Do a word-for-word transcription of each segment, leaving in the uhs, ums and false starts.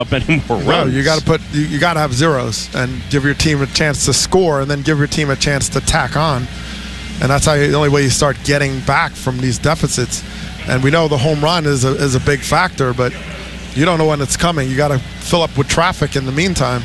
up any more runs. No, you got to put you, you got to have zeros and give your team a chance to score, and then give your team a chance to tack on. And that's how you, the only way you start getting back from these deficits. And we know the home run is a, is a big factor, but you don't know when it's coming. You got to fill up with traffic in the meantime.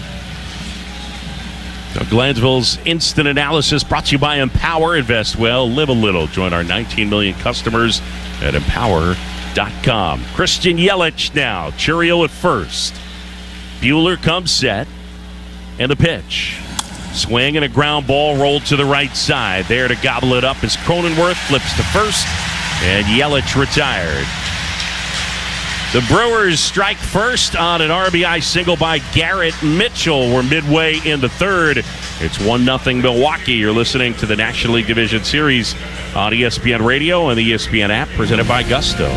So Glanville's Instant Analysis brought to you by Empower. Invest well, live a little. Join our nineteen million customers at empower dot com. Christian Yelich now. Churio at first. Buehler comes set. And the pitch. Swing and a ground ball rolled to the right side. There to gobble it up is Cronenworth. Flips to first. And Yelich retired. The Brewers strike first on an R B I single by Garrett Mitchell. We're midway in the third. It's one nothing Milwaukee. You're listening to the National League Division Series on E S P N Radio and the E S P N app, presented by Gusto.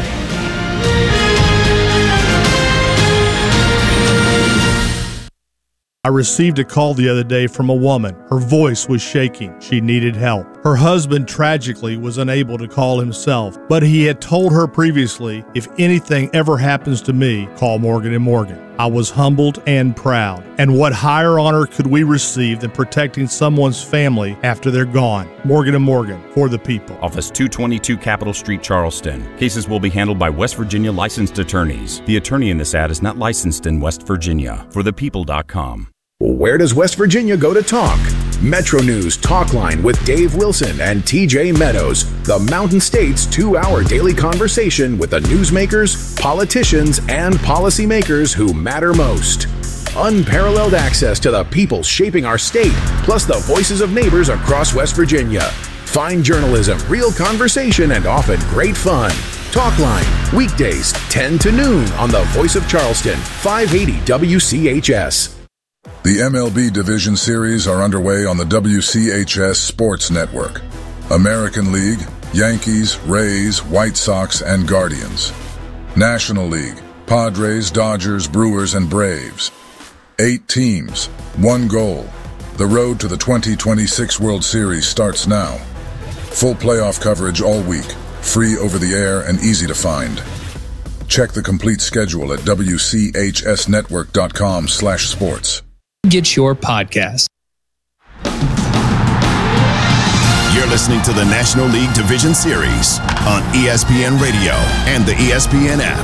I received a call the other day from a woman. Her voice was shaking. She needed help. Her husband tragically was unable to call himself, but he had told her previously, if anything ever happens to me, call Morgan and Morgan. I was humbled and proud. And what higher honor could we receive than protecting someone's family after they're gone? Morgan and Morgan, for the people. Office two twenty-two Capitol Street, Charleston. Cases will be handled by West Virginia licensed attorneys. The attorney in this ad is not licensed in West Virginia. for the people dot com. Where does West Virginia go to talk? Metro News Talkline with Dave Wilson and T J Meadows. The Mountain State's two-hour daily conversation with the newsmakers, politicians, and policymakers who matter most. Unparalleled access to the people shaping our state, plus the voices of neighbors across West Virginia. Fine journalism, real conversation, and often great fun. Talkline, weekdays, ten to noon on the Voice of Charleston, five eighty W C H S. The M L B Division Series are underway on the W C H S Sports Network. American League, Yankees, Rays, White Sox, and Guardians. National League, Padres, Dodgers, Brewers, and Braves. Eight teams, one goal. The road to the twenty twenty-six World Series starts now. Full playoff coverage all week, free over the air and easy to find. Check the complete schedule at W C H S network dot com slash sports. Get your podcast. You're listening to the National League Division Series on E S P N Radio and the E S P N app.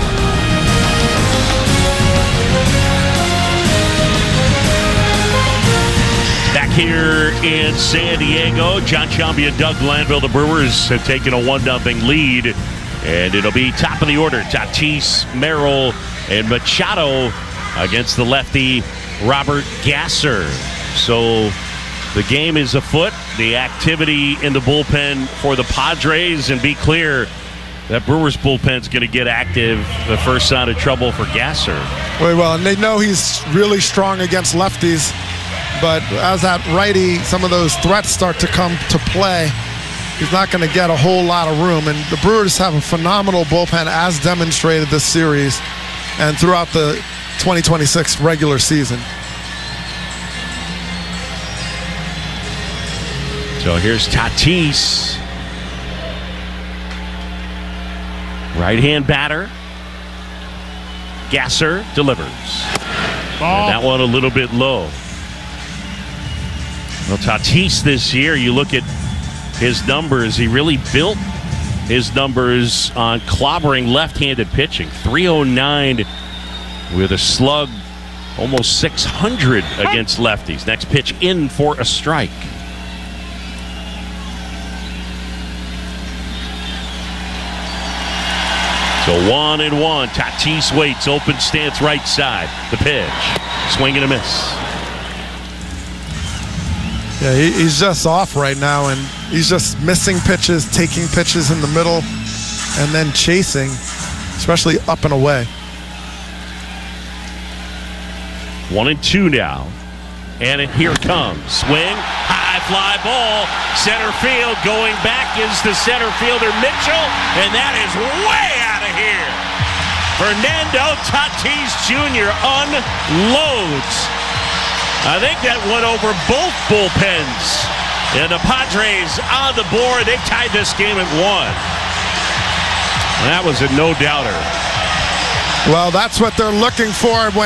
Back here in San Diego, John Sciambi and Doug Glanville. The Brewers have taken a one nothing lead, and it'll be top of the order. Tatis, Merrill, and Machado against the lefty Robert Gasser. So the game is afoot. The activity in the bullpen for the Padres, and be clear, that Brewers bullpen's going to get active. The first sign of trouble for Gasser. Very well, and they know he's really strong against lefties, but as that righty, some of those threats start to come to play. He's not going to get a whole lot of room, and the Brewers have a phenomenal bullpen as demonstrated this series and throughout the twenty twenty-six regular season. So here's Tatis. Right-hand batter. Gasser delivers. And that one a little bit low. Well, Tatis this year, you look at his numbers, he really built his numbers on clobbering left-handed pitching. three oh nine with a slug, almost six hundred against lefties. Next pitch in for a strike. So one and one. Tatis waits. Open stance right side. The pitch. Swing and a miss. Yeah, he, he's just off right now, and he's just missing pitches, taking pitches in the middle, and then chasing, especially up and away. One and two now. And it, here it comes. Swing. High fly ball. Center field. Going back is the center fielder, Mitchell. And that is way out of here. Fernando Tatis Junior unloads. I think that went over both bullpens. And the Padres on the board. They tied this game at one. That was a no-doubter. Well, that's what they're looking for when